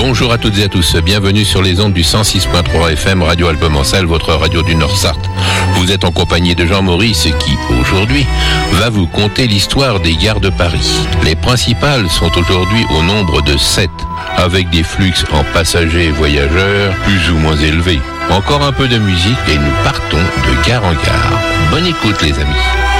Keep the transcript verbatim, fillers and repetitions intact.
Bonjour à toutes et à tous, bienvenue sur les ondes du cent six point trois F M Radio Alpes-Mansal, votre radio du Nord-Sarthe. Vous êtes en compagnie de Jean-Maurice qui, aujourd'hui, va vous conter l'histoire des gares de Paris. Les principales sont aujourd'hui au nombre de sept, avec des flux en passagers et voyageurs plus ou moins élevés. Encore un peu de musique et nous partons de gare en gare. Bonne écoute les amis.